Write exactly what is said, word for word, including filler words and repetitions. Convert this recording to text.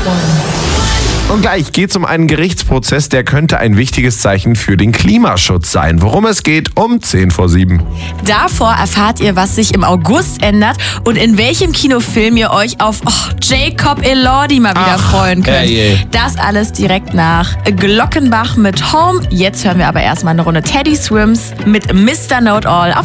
Und gleich geht's um einen Gerichtsprozess, der könnte ein wichtiges Zeichen für den Klimaschutz sein. Worum es geht, um zehn vor sieben. Davor erfahrt ihr, was sich im August ändert und in welchem Kinofilm ihr euch auf oh, Jacob Elordi mal wieder Ach, freuen könnt. Hey, hey. Das alles direkt nach Glockenbach mit Home. Jetzt hören wir aber erstmal eine Runde Teddy Swims mit Mister Know It All auf